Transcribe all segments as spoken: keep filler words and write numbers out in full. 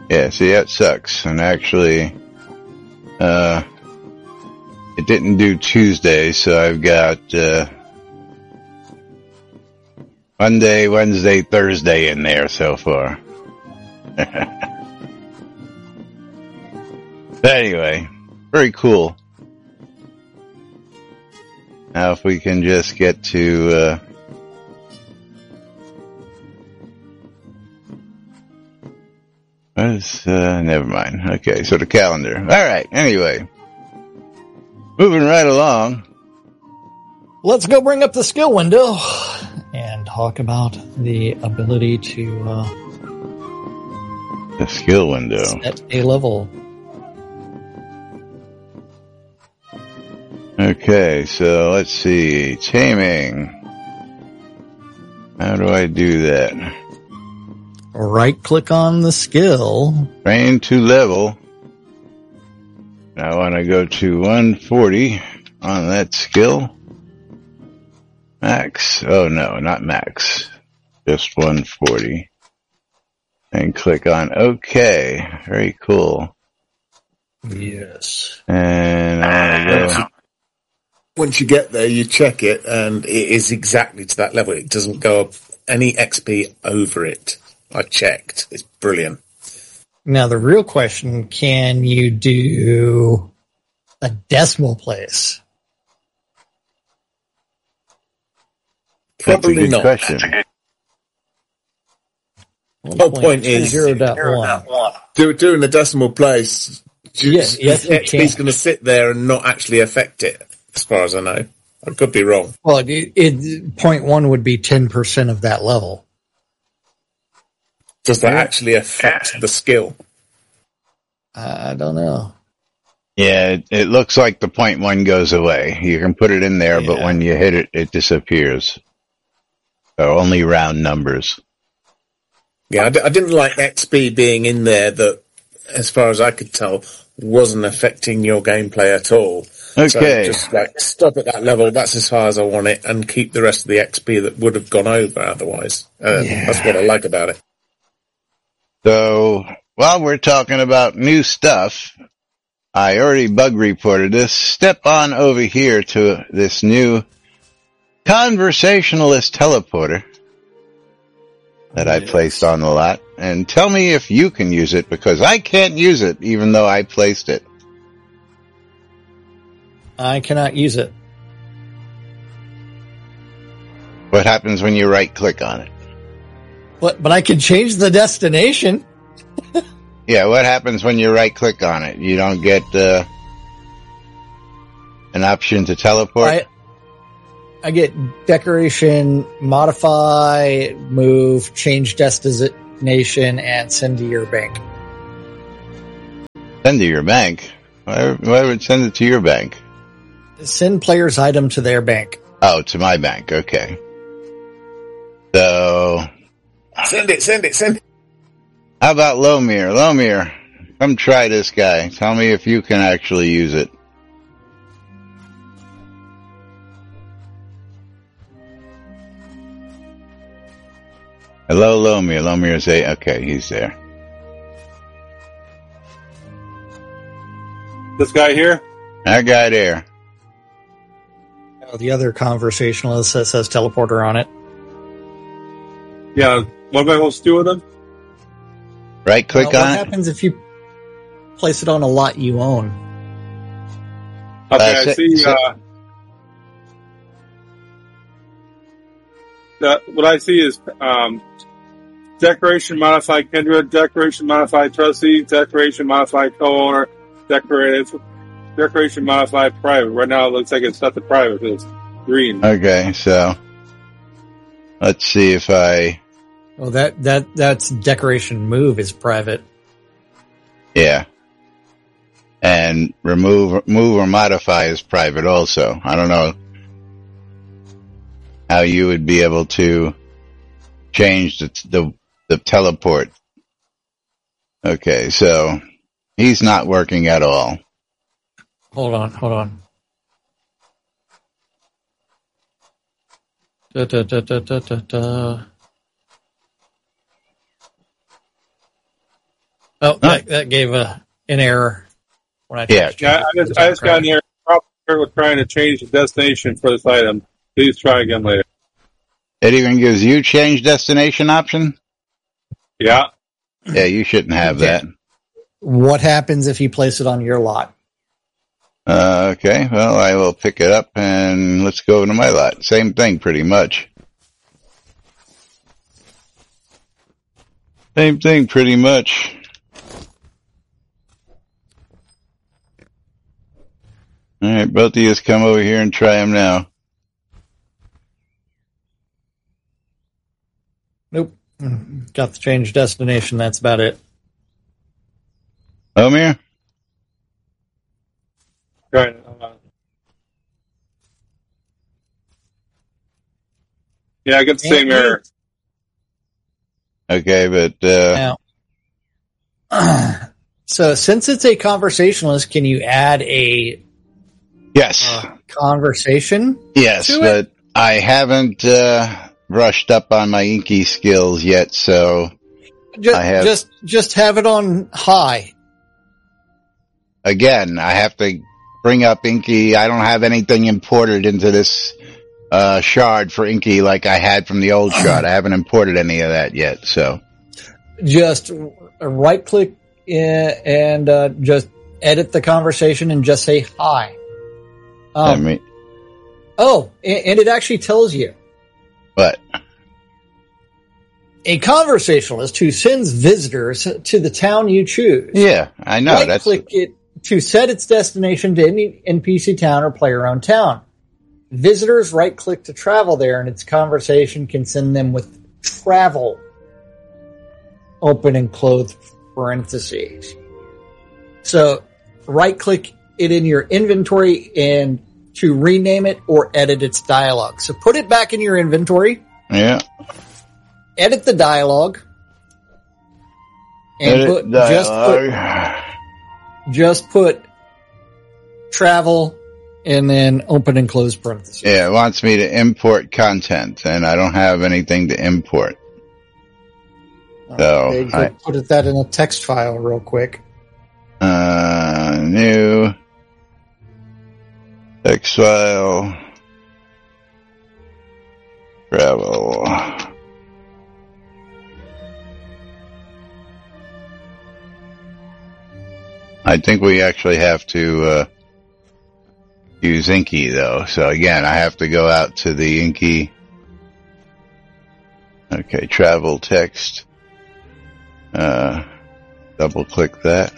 Yeah, see, that sucks. And actually, uh, it didn't do Tuesday, so I've got, uh, Monday, Wednesday, Thursday in there so far. Anyway, very cool. Now if we can just get to, uh, what is, uh, never mind. Okay, so the calendar. Alright, anyway. Moving right along. Let's go bring up the skill window and talk about the ability to, uh, the skill window. Set a level. Okay, so let's see. Taming. How do I do that? Right click on the skill. Train to level. I want to go to one forty on that skill. Max. Oh no, not max. Just one forty. And click on OK. Very cool. Yes. And I want to go. Once you get there, you check it, and it is exactly to that level. It doesn't go up any X P over it. I checked. It's brilliant. Now, the real question, can you do a decimal place? Probably That's a good not. question. The whole point is zero point one. do, doing the decimal place. Yes, yes, you X P's can. going to sit there and not actually affect it, as far as I know. I could be wrong. Well, it, it, point one would be ten percent of that level. Does that actually affect the skill? I don't know. Yeah, it, it looks like the point one goes away. You can put it in there, Yeah. but when you hit it, it disappears. So only round numbers. Yeah, I, d- I didn't like X P being in there that, as far as I could tell, wasn't affecting your gameplay at all. Okay. So just like stop at that level, that's as far as I want it, and keep the rest of the X P that would have gone over otherwise. Uh, Yeah. That's what I like about it. So while we're talking about new stuff, I already bug reported this. Step on over here to this new conversationalist teleporter that I placed on the lot, and tell me if you can use it, because I can't use it even though I placed it. I cannot use it. What happens when you right click on it? But, but I can change the destination. Yeah, what happens when you right click on it? You don't get uh, an option to teleport? I, I get decoration, modify, move, change destination, and send to your bank. Send to your bank? Why, why would send it to your bank? Send player's item to their bank. Oh, to my bank. Okay. So, Send it, send it, send it. how about Lomir? Lomir, come try this guy. Tell me if you can actually use it. Hello, Lomir. Lomir's a, okay, he's there. This guy here? That guy there. The other conversationalist that says teleporter on it. Yeah. What am I supposed to do with him? Right click Well, what on it. happens if you place it on a lot you own? Okay, Uh, I sit- see. sit- Uh, that, what I see is um, decoration modify kindred, decoration modify trustee, decoration modify co-owner, decorative, decoration modify private. Right now, it looks like it's set to private. It's green. Okay, so let's see if I, Well, that, that, that's decoration move is private. yeah. And remove, move or modify is private also. I don't know how you would be able to change the, the, the teleport. Okay, so he's not working at all. Hold on, hold on. Da, da, da, da, da, da, da. Oh, that, that gave a an error when I Yeah. Yeah, I just, I just got an error. Probably trying to change the destination for this item. Please try again later. It even gives you change destination option? Yeah. Yeah, you shouldn't have that. What happens if you place it on your lot? Uh, okay, well, I will pick it up and let's go to my lot. Same thing, pretty much. Same thing, pretty much. All right, both of you come over here and try them now. Nope. Got the change destination. That's about it. Omir? Right. Uh, yeah, I get the same error. Okay, but, uh... Now, so since it's a conversationalist, can you add a yes. uh, conversation? Yes, to but it? I haven't, uh, brushed up on my Inky skills yet, so... Just, I have- just, just have it on high. Again, I have to bring up Inky. I don't have anything imported into this uh shard for Inky like I had from the old shard. I haven't imported any of that yet, so. Just right click and uh, just edit the conversation and just say hi. Um, I mean, oh, and it actually tells you. but A conversationalist who sends visitors to the town you choose. yeah, I know. Right That's click it to set its destination to any N P C town or player-owned town. Visitors right click to travel there, and its conversation can send them with travel. Open and close parentheses. So right click it in your inventory and to rename it or edit its dialogue. So put it back in your inventory, yeah. edit the dialogue, and Edit put just put dialogue. just put travel and then open and close parentheses. Yeah, it wants me to import content, and I don't have anything to import. So, Okay, I- put it that in a text file real quick. Uh, new text file, travel. I think we actually have to uh, use Inky though. So again, I have to go out to the Inky. Okay, travel text. Uh, double click that.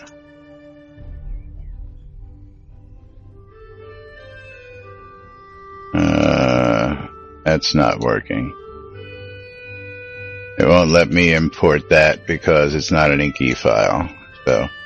Uh, that's not working. It won't let me import that because it's not an Inky file. So.